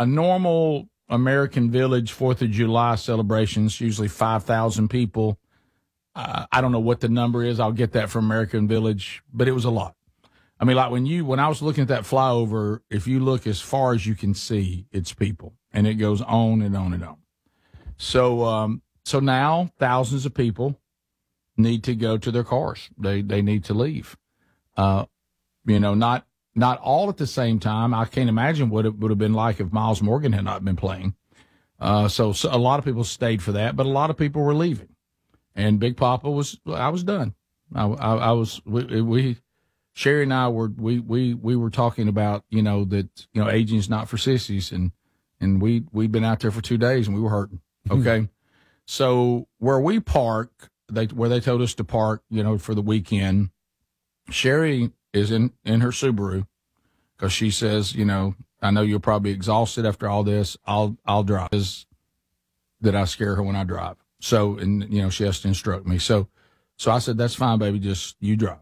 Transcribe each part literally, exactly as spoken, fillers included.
a normal American Village Fourth of July celebrations, usually five thousand people. Uh, I don't know what the number is. I'll get that from American Village, but it was a lot. I mean, like when you when I was looking at that flyover, if you look as far as you can see, it's people, and it goes on and on and on. So, um, so now thousands of people need to go to their cars. They they need to leave. Uh, you know, not not all at the same time. I can't imagine what it would have been like if Miles Morgan had not been playing. Uh, so, so a lot of people stayed for that, but a lot of people were leaving. And Big Papa was, I was done. I, I, I was, we, we, Sherry and I were, we, we, we were talking about, you know, that, you know, aging is not for sissies. And, and we, we'd been out there for two days and we were hurting. Okay. So where we park, they, where they told us to park, you know, for the weekend, Sherry is in, in her Subaru because she says, you know, I know you're probably exhausted after all this. I'll, I'll drive. Is that I scare her when I drive. So, and, you know, she has to instruct me. So, so I said, that's fine, baby. Just you drive.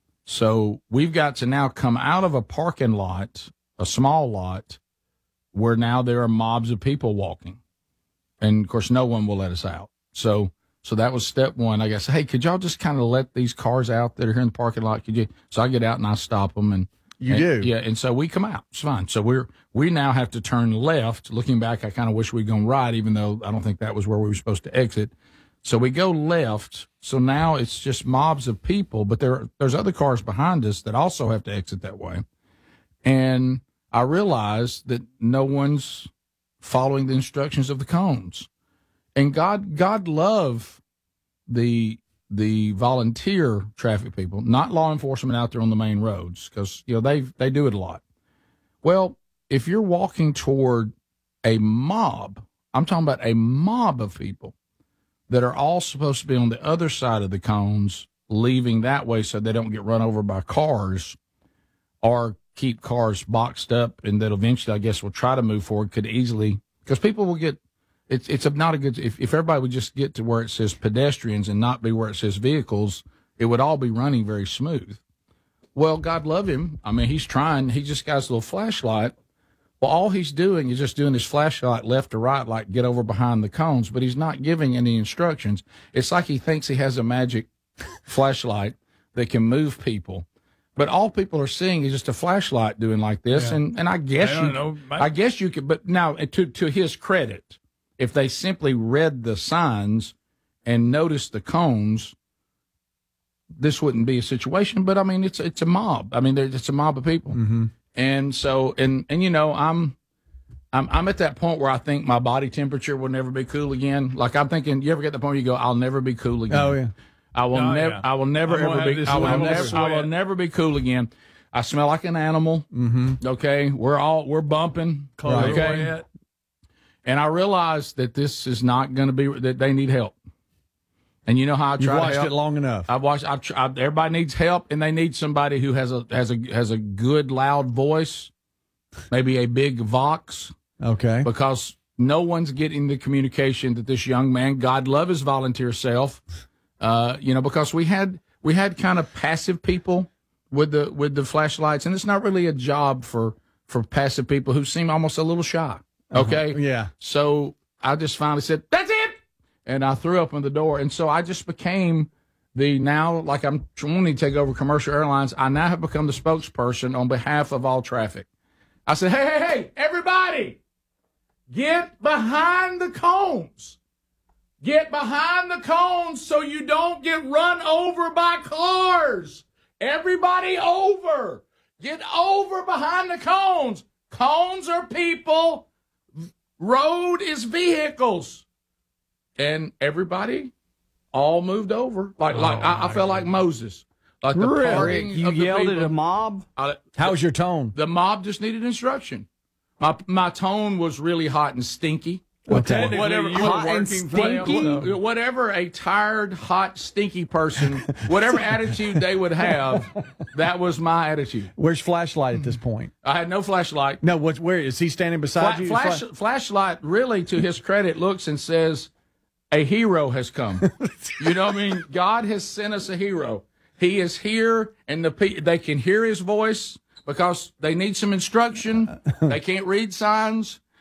So we've got to now come out of a parking lot, a small lot, where now there are mobs of people walking. And of course, no one will let us out. So, so that was step one. I guess, hey, could y'all just kind of let these cars out that are here in the parking lot? Could you? So I get out and I stop them and, You and, do? Yeah, and so we come out. It's fine. So we're we now have to turn left. Looking back, I kind of wish we'd gone right, even though I don't think that was where we were supposed to exit. So we go left. So now it's just mobs of people, but there there's other cars behind us that also have to exit that way. And I realized that no one's following the instructions of the cones. And God God love the the volunteer traffic people, not law enforcement out there on the main roads, because, you know, they they do it a lot. Well, if you're walking toward a mob, I'm talking about a mob of people that are all supposed to be on the other side of the cones, leaving that way so they don't get run over by cars or keep cars boxed up, and that eventually, I guess, will try to move forward, could easily, because people will get, It's it's not a good, if, if everybody would just get to where it says pedestrians and not be where it says vehicles, it would all be running very smooth. Well, God love him. I mean, he's trying. He just got his little flashlight. Well, all he's doing is just doing his flashlight left to right, like get over behind the cones, but he's not giving any instructions. It's like he thinks he has a magic flashlight that can move people. But all people are seeing is just a flashlight doing like this. Yeah. And, and I guess I you, know. I guess you could, but now to, to his credit, if they simply read the signs and noticed the cones, this wouldn't be a situation. But I mean, it's it's a mob. I mean, it's a mob of people, mm-hmm. and so and and you know, I'm I'm I'm at that point where I think my body temperature will never be cool again. Like I'm thinking, you ever get to the point where you go, I'll never be cool again. Oh yeah, I will oh, never. Yeah. I will never I'm ever be. I will never. I will never be cool again. I smell like an animal. Mm-hmm. Okay, we're all we're bumping. Right. Okay. And I realized that this is not going to be, that they need help. And you know how I try You've to watched help? it long enough. I've watched, I've, I, everybody needs help, and they need somebody who has a, has a, has a good, loud voice, maybe a big Vox. Okay. Because no one's getting the communication that this young man, God love his volunteer self, uh, you know, because we had, we had kind of passive people with the, with the flashlights, and it's not really a job for, for passive people who seem almost a little shy. Okay. Uh-huh. Yeah. So I just finally said, that's it. And I threw open the door. And so I just became the now, like I'm wanting to take over commercial airlines. I now have become the spokesperson on behalf of all traffic. I said, hey, hey, hey, everybody, get behind the cones. Get behind the cones so you don't get run over by cars. Everybody over. Get over behind the cones. Cones are people. Road is vehicles. And everybody all moved over. Like, oh, like I, I felt like Moses. Like the really? parting You of the yelled people. at a mob? I, How was your tone? The mob just needed instruction. My my tone was really hot and stinky. Well, technically, whatever, you were hot and working for them. stinky, whatever a tired, hot, stinky person, whatever attitude they would have, that was my attitude. Where's flashlight at this point? I had no flashlight. No, what? Where is he standing beside Fla- you? flash, Fla- flashlight, really, to his credit, looks and says, "A hero has come." You know what I mean? God has sent us a hero. He is here, and the pe- they can hear his voice because they need some instruction. They can't read signs.